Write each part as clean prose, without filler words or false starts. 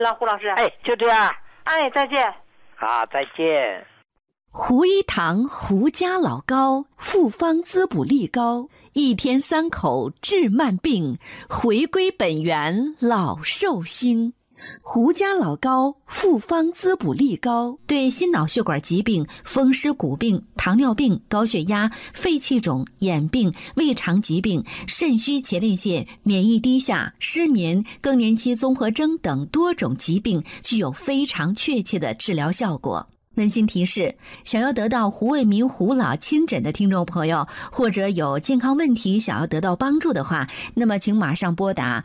老胡老师。 哎，就这样。 哎，再见。 好，再见。 胡一堂胡家老高，复方滋补力高，一天3口治慢病，回归本源老寿星。胡家老高复方滋补力高，对心脑血管疾病、风湿骨病、糖尿病、高血压、肺气肿、眼病、胃肠疾病、肾虚前列腺、免疫低下、失眠、更年期综合征等多种疾病具有非常确切的治疗效果。温馨提示：想要得到胡卫民胡老亲诊的听众朋友，或者有健康问题想要得到帮助的话，那么请马上拨打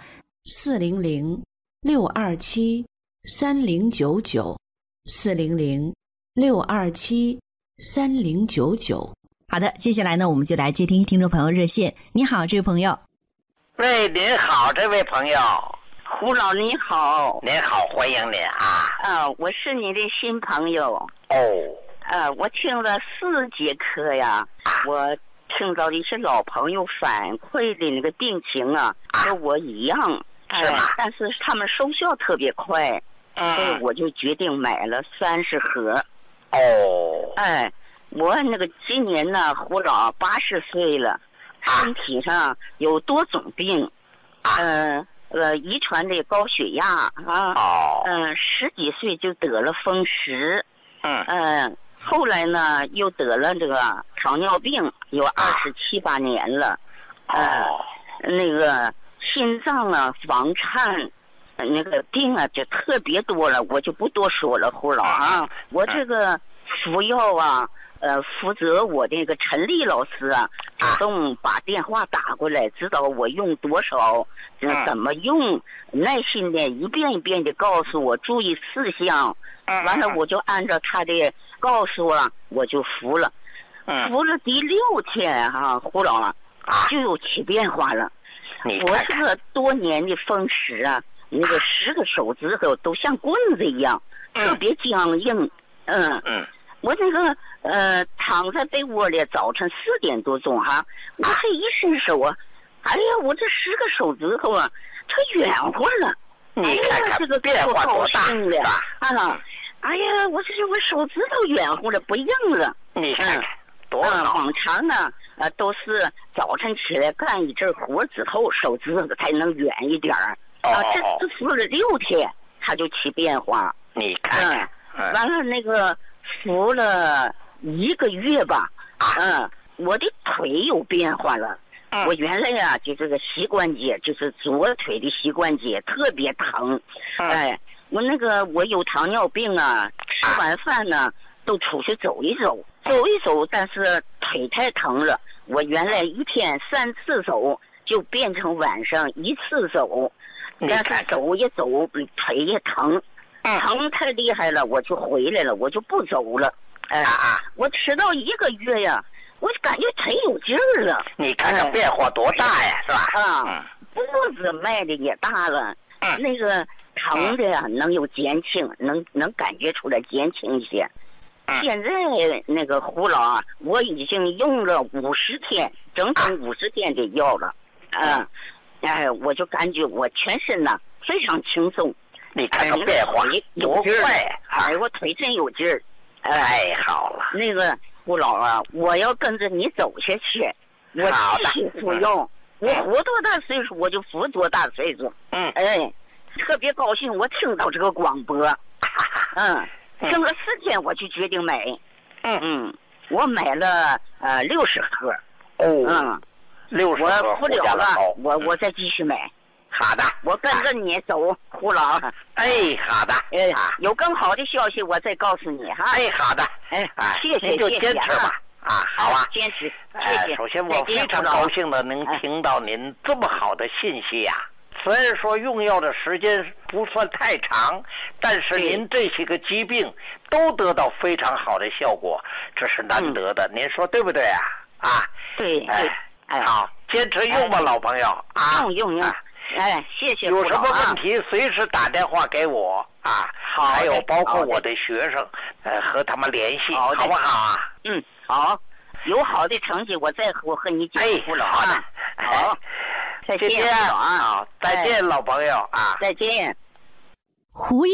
400-627-3099，400-627-3099。好的，接下来呢，我们就来接听听众朋友热线。你好，这位朋友。 喂，您好，这位朋友。 胡老你好。 您好，欢迎您啊。 我是你的新朋友。 哦。 我听了4节课呀，我听到的是老朋友反馈的那个病情啊，和我一样。 是吗？ 但是他们收效特别快，所以我就决定买了30盒。 哦。 我那个今年呢，胡老80岁了，身体上有多种病，遗传的高血压啊，10几岁就得了风湿，后来呢又得了这个糖尿病，有27、8年了，那个心脏啊、房颤，那个病啊就特别多了，我就不多说了，胡老啊，我这个服药啊。负责我这个陈丽老师啊，主动把电话打过来，知道我用多少，怎么用，耐心的一遍一遍的告诉我注意事项，完了我就按照他的告诉我就服了，服了第6天胡老就有起变化了。我这个多年的风湿啊，那个10个手指头都像棍子一样，特别僵硬，我这个躺在被窝里，早晨4点多钟我这一伸手哎呀，我这10个手指头它圆乎了。 你看看这个变化多大了哎呀，我手指头圆乎了，不硬了。 你看看多好。 往常呢都是早晨起来干一阵活之后，手指头才能圆一点这服了6天，它就起变化。 你看看，完了那个。服了1个月吧，我的腿有变化了。我原来就这个膝关节，就是左腿的膝关节特别疼。我有糖尿病啊，吃完饭呢都出去走一走，但是腿太疼了。我原来一天3次走，就变成晚上1次走，但是走也走，腿也疼。疼太厉害了，我就回来了，我就不走了。我吃到1个月呀，我就感觉腿有劲儿了。 你看看变化多大呀，是吧？ 步子迈的也大了，那个疼的能有减轻，能感觉出来减轻一些。现在那个胡老我已经用了50天，整50天的药了。我就感觉我全身非常轻松。 你看看变化多快我腿真有劲儿。 太好了。 那个胡老我要跟着你走下去，我继续服用。我活多大岁数我就服多大岁数。特别高兴，我听到这个广播。剩了4天我就决定买。我买了60盒。 60盒。 我服了了，我再继续买。 好的， 我跟着你走，胡老。 好的。 有更好的消息我再告诉你好的。 谢谢， 您就坚持吧。好啊， 坚持。谢谢。 首先我非常高兴的能听到您这么好的信息呀。虽然说用药的时间不算太长，但是您这些个疾病都得到非常好的效果，这是难得的。您说对不对啊？ 对。 好，坚持用吧，老朋友。 用。谢谢。 有什么问题随时打电话给我好， 还有包括我的学生和他们联系，好不好好，有好的成绩我再和你讲。 好的。 好，再见。 再见老朋友再见。 胡